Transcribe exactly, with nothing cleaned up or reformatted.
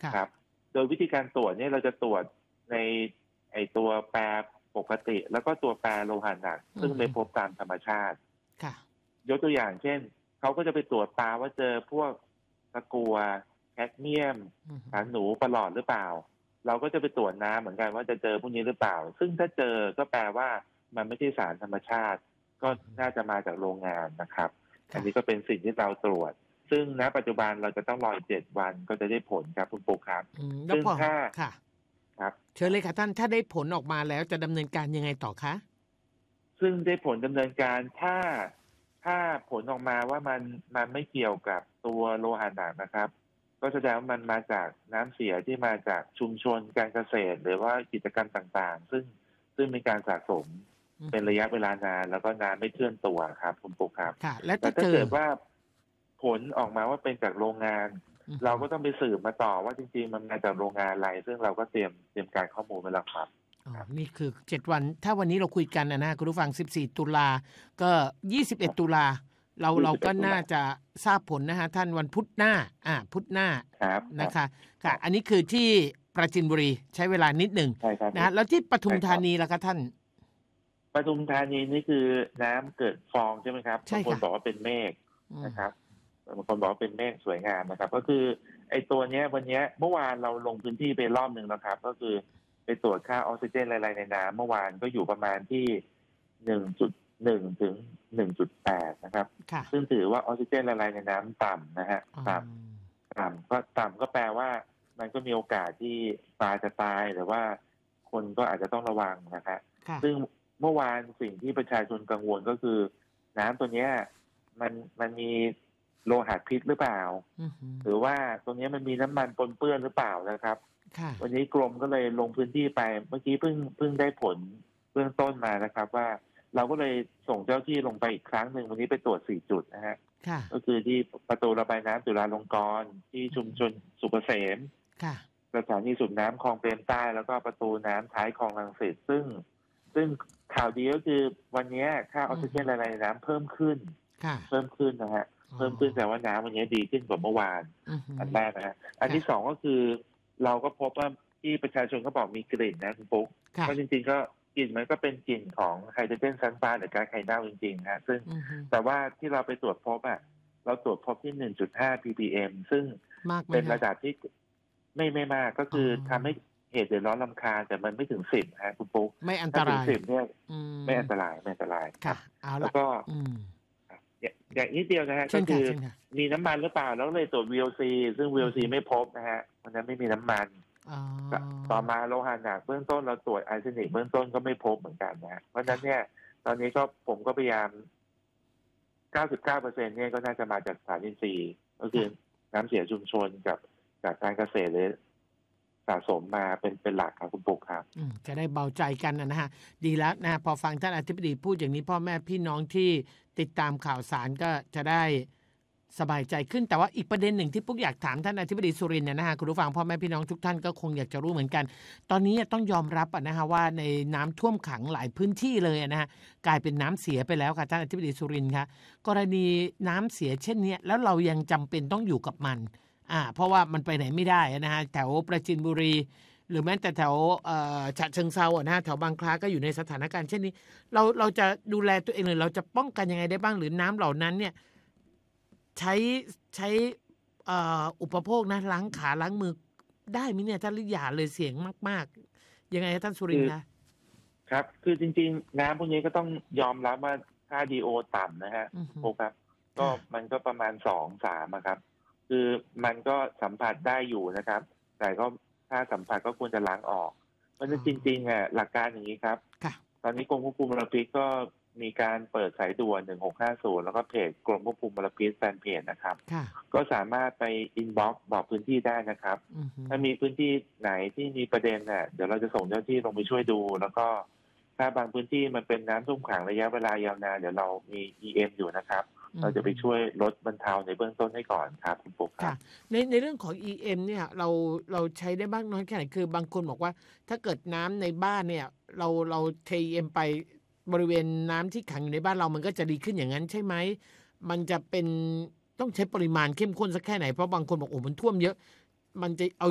ครับโดยวิธีการตรวจเนี่ยเราจะตรวจในไอตัวแปรปกติแล้วก็ตัวแปรโลหะหนักซึ่งไม่พบตามธรรมชาติยกตัวอย่างเช่นเขาก็จะไปตรวจตาว่าเจอพวกตะกั่วแคดเมียมสารหนูประหลอดหรือเปล่าเราก็จะไปตรวจน้ำเหมือนกันว่าจะเจอพวกนี้หรือเปล่าซึ่งถ้าเจอก็แปลว่ามันไม่ใช่สารธรรมชาติก็น่าจะมาจากโรงงานนะครับอันนี้ก็เป็นสิ่งที่เราตรวจซึ่งณปัจจุบันเราจะต้องรอเจ็ดวันก็จะได้ผลครับคุณปุ๊กครับซึ่งถ้าครับเชิญเลยค่ะท่านถ้าได้ผลออกมาแล้วจะดำเนินการยังไงต่อคะซึ่งได้ผลดำเนินการถ้าถ้าผลออกมาว่ามันมันไม่เกี่ยวกับตัวโลหะหนักนะครับก็แสดงว่ามันมาจากน้ำเสียที่มาจากชุมชนการเกษตรหรือว่ากิจกรรมต่างๆซึ่งซึ่งมีการสะสมเป็นระยะเวลานานแล้วก็น้ำไม่เคลื่อนตัวครับคุณปุ๊กครับแต่ถ้าเกิดว่าผลออกมาว่าเป็นจากโรงงานเราก็ต้องไปสืบมาต่อว่าจริงๆมันมาจากโรงงานอะไรซึ่งเราก็เตรียมเตรียมการข้อมูลไว้แล้วครับอ๋อนี่คือเจ็ดวันถ้าวันนี้เราคุยกันนะนะคุณผู้ฟังสิบสี่ตุลาก็ยี่สิบเอ็ดตุลาเราเราก็น่าจะทราบผลนะฮะท่านวันพุธหน้าอ่าพุธหน้านะคะค่ะอันนี้คือที่ปราจีนบุรีใช้เวลานิดหนึ่งนะแล้วที่ปทุมธานีล่ะคะท่านปทุมธานีนี่คือน้ำเกิดฟองใช่ไหมครับบางคนบอกว่าเป็นเมฆนะครับบางคนบอกว่าเป็นเมฆสวยงามนะครับก็คือไอ้ตัวเนี้ยวันนี้เมื่อวานเราลงพื้นที่ไปรอบหนึ่งแล้วครับก็คือไปตรวจค่าออกซิเจนละลายในน้ำเมื่อวานก็อยู่ประมาณที่หนึ่งจุดหนึ่งถึงหนึ่งจุดแปดนะครับซึ่งถือว่าออกซิเจนละลายในน้ำต่ำนะฮะต่ำต่ำก็ต่ำก็แปลว่ามันก็มีโอกาสที่ปลาจะตายหรือว่าคนก็อาจจะต้องระวังนะครับซึ่งเมื่อวานสิ่งที่ประชาชนกังวลก็คือน้ำตัวเนี้ยมันมันมีโลหะพิษหรือเปล่าหรือว่าตรงนี้มันมีน้ำมันปนเปื้อนหรือเปล่านะครับวันนี้กรมก็เลยลงพื้นที่ไปเมื่อกี้เพิ่งเพิ่งได้ผลเบื้องต้นมานะครับว่าเราก็เลยส่งเจ้าที่ลงไปอีกครั้งหนึ่งวันนี้ไปตรวจสี่จุดนะฮะก็คือที่ประตูระบายน้ำจุฬาลงกรณ์ที่ชุมชนสุกเกษมสถานีสูบน้ำคลองเปรมใต้แล้วก็ประตูน้ำท้ายคลองรังสิตซึ่งซึ่งข่าวดีก็คือวันนี้ค่าออกซิเจนละลายในน้ำเพิ่มขึ้นเพิ่มขึ้นนะฮะเพิ่มขึ้นแต่ว่าน้ำวันนี้ดีขึ้นกว่าเมื่อวานอันแรกนะฮะอันที่สองก็คือเราก็พบว่าที่ประชาชนเขาบอกมีกลิ่นนะคุณปุ๊กเพราะจริงๆก็กลิ่นมันก็เป็นกลิ่นของไฮโดรเจนซัลฟาร์หรือก๊าซไข่เน่าจริงๆนะซึ่งแต่ว่าที่เราไปตรวจพบอ่ะเราตรวจพบที่ หนึ่งจุดห้า พี พี เอ็ม ซึ่งเป็นระดับที่ไม่ไม่มากก็คือทำให้เหตุเดือดร้อนรำคาญแต่มันไม่ถึงสิบฮะคุณปุ๊กไม่อันตรายสิบเนี่ยไม่อันตรายไม่อันตรายครับแล้วก็อย่างนี้เดียวนะฮะก็คือมีน้ำมันหรือเปล่าแล้วเลยตรวจ วี โอ ซี ซึ่ง วี โอ ซี ไม่พบนะฮะเพราะนั้นไม่มีน้ำมันต่อมาโลหะหนักเบื้องต้นเราตรวจอาร์เซนิกเบื้องต้นก็ไม่พบเหมือนกันนะเพราะฉะนั้นเนี่ยตอนนี้ก็ผมก็พยายาม เก้าสิบเก้าเปอร์เซ็นต์ เนี่ยก็น่าจะมาจากสารอินทรีย์ก็คือน้ำเสียชุมชนกับจากการเกษตรเลยสะสมมาเป็นเป็นหลักครับคุณปุ๊กครับจะได้เบาใจกันนะฮะดีแล้วนะพอฟังท่านอธิบดีพูดอย่างนี้พ่อแม่พี่น้องที่ติดตามข่าวสารก็จะได้สบายใจขึ้นแต่ว่าอีกประเด็นหนึ่งที่ปุ๊กอยากถามท่านอธิบดีสุรินทร์เนี่ยนะฮะคุณผู้ฟังพ่อแม่พี่น้องทุกท่านก็คงอยากจะรู้เหมือนกันตอนนี้ต้องยอมรับนะฮะว่าในน้ำท่วมขังหลายพื้นที่เลยนะฮะกลายเป็นน้ำเสียไปแล้วค่ะท่านอธิบดีสุรินทร์คะกรณีน้ำเสียเช่นนี้แล้วเรายังจำเป็นต้องอยู่กับมันอ่าเพราะว่ามันไปไหนไม่ได้นะฮะแถวปราจีนบุรีหรือแม้แต่แถวฉะเชิงเทราอ่ะนะแถวบางคล้าก็อยู่ในสถานการณ์เช่นนี้เราเราจะดูแลตัวเองหรือเราจะป้องกันยังไงได้บ้างหรือน้ำเหล่านั้นเนี่ยใช้ใช้อุปโภคนะล้างขาล้างมือได้ไหมเนี่ยท่านหรืออย่าเลยเสี่ยงมากๆยังไงท่านสุรินทร์คะครับคือจริงๆน้ำพวกนี้ก็ต้องยอมรับว่าค่า ดี โอ ต่ำนะฮะโอ้ครับก็มันก็ประมาณสองสามครับคือมันก็สัมผัสได้อยู่นะครับแต่ก็ถ้าสัมผัสก็ควรจะล้างออกเพราะฉะนั้นจริงๆอ่ะหลักการอย่างนี้ครับตอนนี้กรมควบคุมมลพิษก็มีการเปิดสายด่วนหนึ่งหกห้าศูนย์แล้วก็เพจกรมควบคุมมลพิษแฟนเพจนะครับก็สามารถไปอินบ็อกซ์บอกพื้นที่ได้นะครับถ้ามีพื้นที่ไหนที่มีประเด็นน่ะเดี๋ยวเราจะส่งเจ้าที่ลงไปช่วยดูแล้วก็ถ้าบางพื้นที่มันเป็นน้ำท่วมขังระยะเวลายาวนานเดี๋ยวเรามี อี เอ็ม อยู่นะครับเราจะไปช่วยลดบรรเทาในเบื้องต้นให้ก่อนครับคุณปุ๊กครับในในเรื่องของ อี เอ็ม เนี่ยเราเราใช้ได้บ้างน้อยแค่ไหนคือบางคนบอกว่าถ้าเกิดน้ำในบ้านเนี่ยเราเราเท อี เอ็ม ไปบริเวณน้ำที่ขังอยู่ในบ้านเรามันก็จะดีขึ้นอย่างนั้นใช่ไหมมันจะเป็นต้องใช้ปริมาณเข้มข้นสักแค่ไหนเพราะบางคนบอกโอ้มันท่วมเยอะมันจะเอา